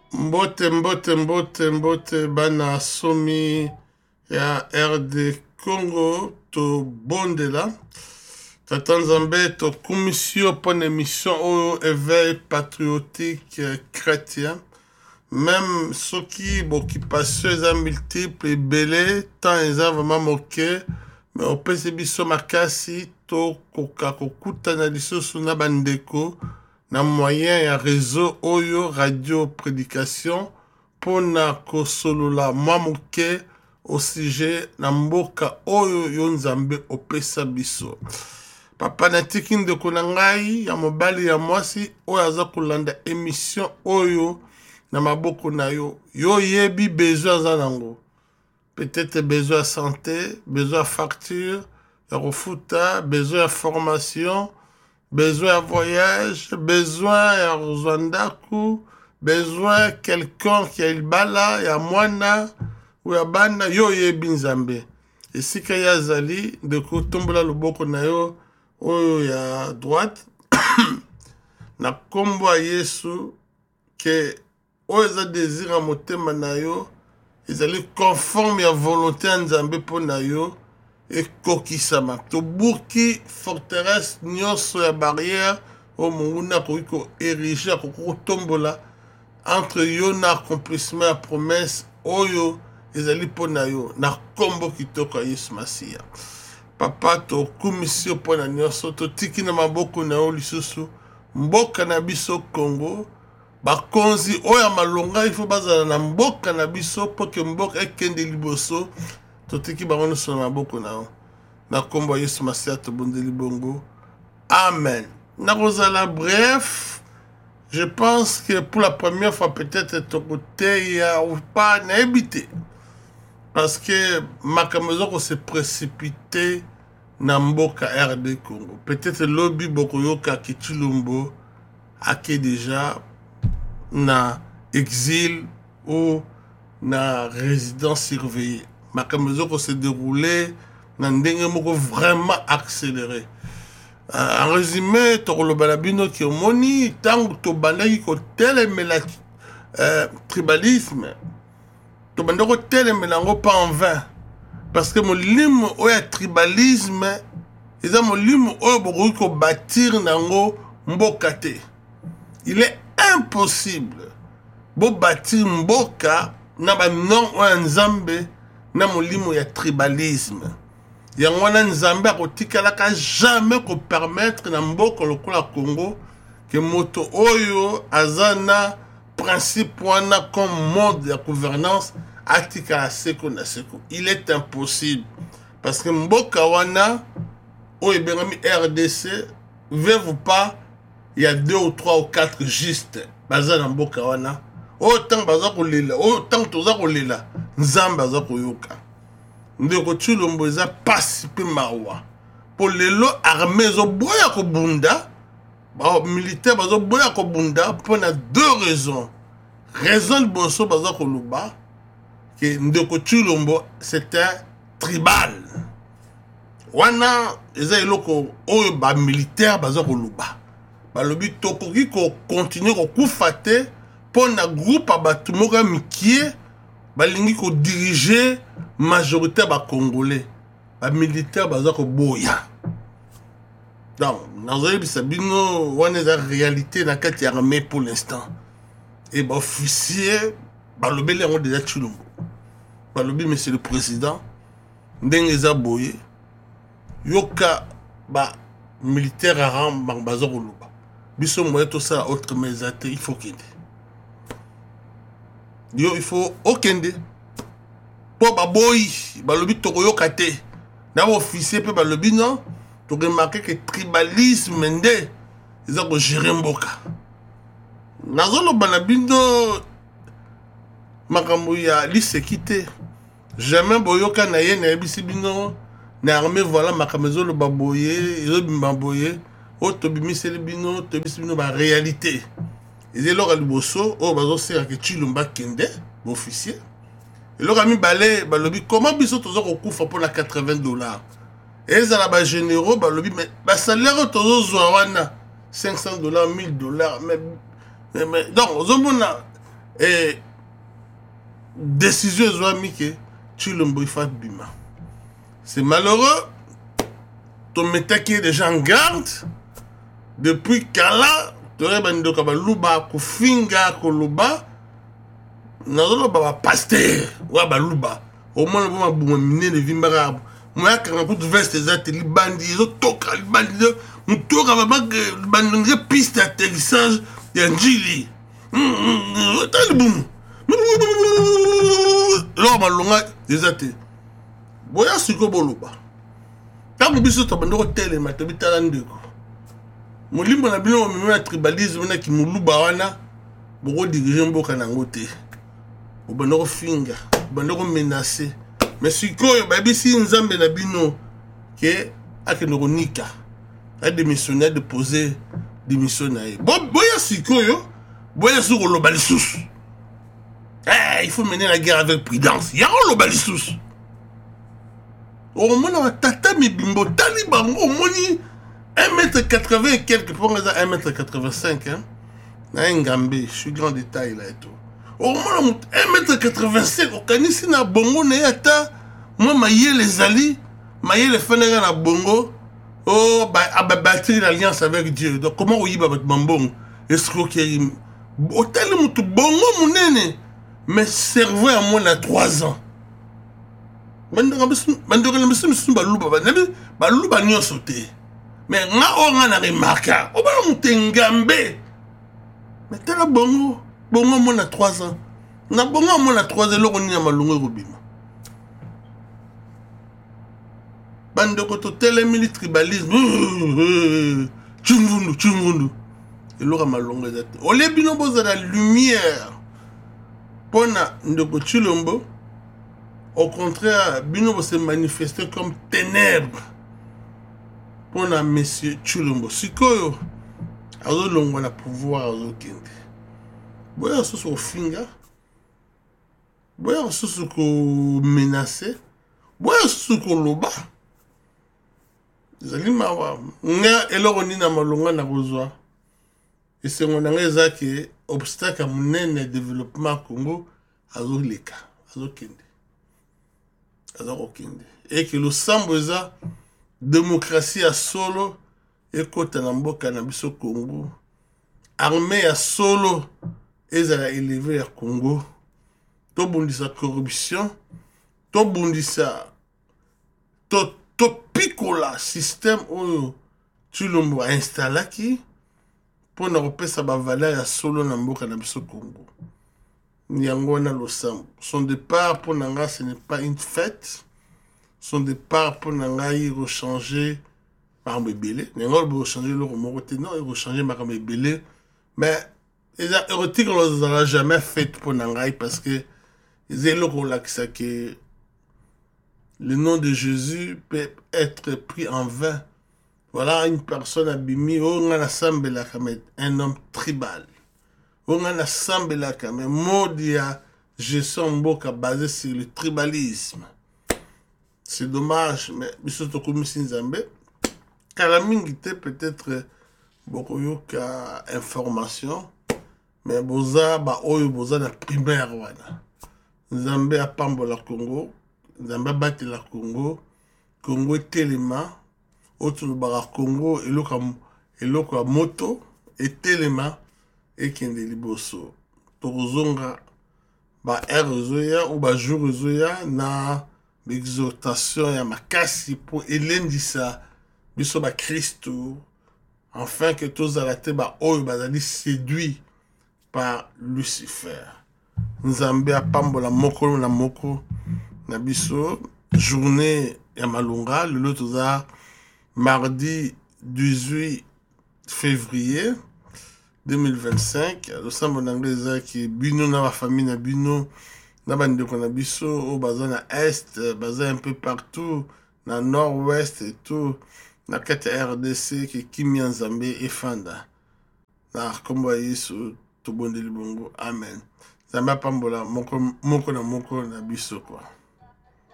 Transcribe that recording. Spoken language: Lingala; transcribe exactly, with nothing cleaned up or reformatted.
Mbote mbote mbote mbote bana somi ya R D Congo to bondela. Tata Nzambe to commission pour une émission au éveil patriotique chrétien. Même ceux qui occupation sont multiples et belés, tant ils ont vraiment moqué, mais au P C B so makasi to koka kokuta na lisoso na bandeko na moyen ya réseau oyo radio prédication pour na kosolola mwa moke au sujet na mboka oyo yo Nzambe opesa biso. Papa natiki ndeko na ngai ya mobali ya mwasi oyo aza kolanda émission oyo na maboko na yo. Yo yebi besoin za nango. Peut-être besoin de santé, besoin de facture, de refuta, besoin de formation, besoin de voyage, besoin de rozandaku, besoin de quelqu'un qui a il bala, ya mwana, ou ya bana, yo yebi Nzambe. Et si kaya zali, de kotombola loboko na yo, oyo ya droite, na kombo a Yesu, que oyo za désir a motema na yo, ils allaient conforme à volonté en Nzambe pour na yo et kokisama. To buki forteresse nyonso ya barrière o munguna ko ko ériger ko tombola entre yo na accomplissement ya promesse oyo ils allaient pour na yo na kombo kitoko Yesu Masia. Papa to commission pour na nyonso to tiki na maboko na yo lisusu mboka na biso Congo. Bakonzi oya malonga il faut bazala na mboka na biso pour que mboka ekende liboso totiki bango so na maboko na na kombo Yesu Masia to bondeli bongo. Amen. Na kozala bref, je pense que pour la première fois peut-être to côté ya ou pas na habité parce que makamezo ko se précipiter na mboka R D Congo. Peut-être lobby boko yoka Kichilumbo ake déjà na exil ou na résidence surveillée. Ma caméra s'est déroulée dans ndenge moko vraiment accéléré. Euh, en résumé, tokolo balabino ki omoni tango to bandaki ko telemela euh, tribalisme. To bandako telemela ngo pas en vain parce que molimo oya tribalisme eza molimo oyo bokoki ko bâtir nango mboka te. Il est impossible bo bâtir mboka na ba non o Nzambe na molimo ya tribalisme. Yango na Nzambe akotikala ka jamais ko permettre na mboka lokola Congo que moto oyo azana principe wana comme mode de gouvernance atika seko na seko. Il est impossible parce que mboka wana o ebengami R D C veut vous pas. Il y a deux ou trois ou quatre juste baza na mboka wana autant baza kolela autant toza kolela Nzambe baza koyoka ndeko Tshilombo eza pasi pe mawa po lelo armée zo boya ko bunda ba militaire bazo boya ko bunda pour na deux raisons. Raison boso baza ko luba que ndeko Tshilombo c'était tribal wana eza eloko oyo ba militaire baza ko luba balobi tokoki ko continuer ko kufate pour na groupe abatu moka mikie balingi ko diriger majorité ba congolais ba militaire baza ko boya. Donc nazali bisabino wana za réalité na kati ya armée pour l'instant et ba officier balobi le déjà Tshilombo balobi monsieur le président ndenge za boye yoka ba militaire aram baza ko luba biso moye tout ça autre mesate il faut kende yo il faut okende po baboyi balobi tokoyoka te na officier pe balobi non to remarquer que tribalisme nde eza ko gérer mboka nazolo bana bindo makambo ya lisekite jamais boyoka na ye na bisi bino na armée voilà makamezo lo baboye yo bimbaboye o to bimiseli bino to bisibino ba réalité et là liboso o bazo sera que Tshilombo kende officier et là mi balé balobi comment biso tozo ko kufa pour la quatre-vingts dollars et ça la ba généraux balobi mais ba salaire tozo zwa wana cinq cents dollars mille dollars mais mais donc ozomona et décision ezwami ke Tshilombo ifa bima. C'est malheureux. Ton métaki est déjà en garde. Depuis Kala, tu aurais bando kabaluba kufinga koluba. Nazolo baba pasteur wa baluba. Au moins le moment bouma mine de vimbara. Moi quand on veste des ateliers bandits, ils ont toka les bandits. On toka baba bandit piste d'atterrissage et un jili. T'as le boum. Là malonga des ateliers. Boya siko boluba. Quand vous biso tabando tele matabita ndeko. Molimbo na bino mimi tribalisme na ki muluba wana boko diriger mboka nango te. Obando finga, obando menacer. Mais sikoyo babisi nzambe na bino ke akeno nika. A démissionné de poser démission na ye. Bo boya sikoyo, boya sur lo balisous. Eh, il faut mener la guerre avec prudence. Ya lo balisous. Au moins on tata mi bimbo taliban au moni un mètre quatre-vingts et quelques pour un mètre quatre-vingt-cinq hein. Na Ngambe, je suis grand détail là et tout. Au moins un mètre quatre-vingt-cinq au kanisi na bongo na yata moi maye les ali, maye les fenêtres na bongo. Oh bah a bâtir l'alliance avec Dieu. Donc comment on y va avec Mambong? Est-ce que hôtel mutu bongo munene mais cerveau à moins à trois ans. Mandora mandora le monsieur monsieur baluba banabi baluba nyo sauté. Mais nga o nga na remarka. O ba mutu Ngambe. Mais tala bongo bongo mon à trois ans. Na bongo mon à trois ans lo ni na malungu robima. Bande koto tele militaire tribalisme. Chungundu chungundu. Et lo malungu ezate. O le bino boza la lumière. Pona ndoko Tshilombo. Au contraire, bino va se manifester comme ténèbres. Pour un monsieur Tshilombo. Sikoyo, azo longo na pouvoir azo kende. Boya so so finga. Boya so so ko menacer. Boya so so ko loba. Zali mawa. Nga eloko ni na malonga na kozwa. Et c'est mon angeza que obstacle à mon développement Congo azo leka, azo kende. Et que le samboza démocratie à solo et kota na mboka na biso Congo armée à solo ezala élevé à Congo to bundisa corruption to bundisa to to pikola système oyo Tshilombo a installé qui pour na repesa ba valeur ya solo na mboka na biso Congo. Nyangona Losam. Son départ pour Nanga, ce n'est pas une fête. Son départ pour Nanga, il rechanger par Mébélé. Nanga, il rechanger le remorté. Non, il rechanger par Mébélé. Mais, les érotiques, on ne l'a jamais fait pour Nanga parce que, ils ont le que le nom de Jésus peut être pris en vain. Voilà une personne abîmée, on a un homme tribal. On a assemblé là quand même modia gestion mboka basé sur le tribalisme. C'est dommage mais biso to komisi Nzambe kala mingi te peut-être beaucoup yoka information mais boza ba oyo boza na primaire wana. Nzambe a pambola Congo, Nzambe bati la Congo, Congo telema autour bara Congo eloko eloko moto et telema et qui est liboso. Torozonga ba erozoya ou ba jurozoya na l'exhortation ya makasi pour elendisa biso ba Christo afin que tous arrêtés ba oyo bazali séduit par Lucifer. Nzambe a pambola moko na moko na biso journée ya malunga le lotoza mardi dix-huit février deux mille vingt-cinq, le sambo d'anglais qui bino na la famille na bino na bande ko na biso au bazin na est, bazin un peu partout na nord-ouest et tout na kati R D C qui Kimi Nzambe et Fanda na kombo Yesu to bondeli bongo amen. Zamba pambola moko moko na moko na biso quoi.